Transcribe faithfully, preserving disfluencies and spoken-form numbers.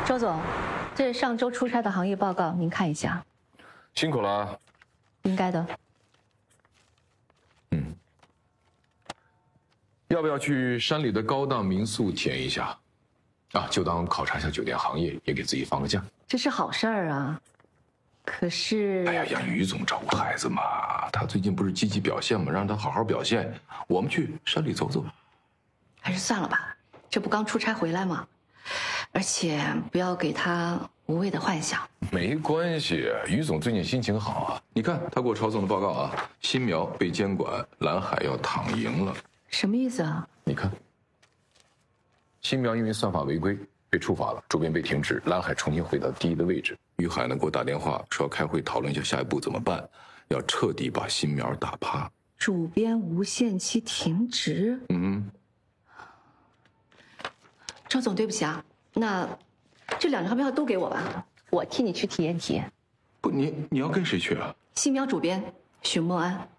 周总，这是上周出差的行业报告，您看一下。 辛苦了。 应该的。 嗯。要不要去山里的高档民宿体验一下？啊，就当考察一下酒店行业，也给自己放个假。 这是好事儿啊。可是， 哎呀，让于总照顾孩子嘛，他最近不是积极表现嘛，让他好好表现。我们去山里走走。 还是算了吧，这不刚出差回来吗？而且不要给他无谓的幻想。 没关系，于总最近心情好啊。你看他给我抄送的报告啊，新苗被监管，蓝海要躺赢了。 什么意思啊？ 你看，新苗因为算法违规被处罚了，主编被停职，蓝海重新回到第一的位置。于海呢给我打电话说要开会讨论一下下一步怎么办，要彻底把新苗打趴。 主编无限期停职？ 嗯。 周总，对不起啊，那这两张票都给我吧，我替你去体验体验。 不，你你要跟谁去啊？ 新苗主编许墨安。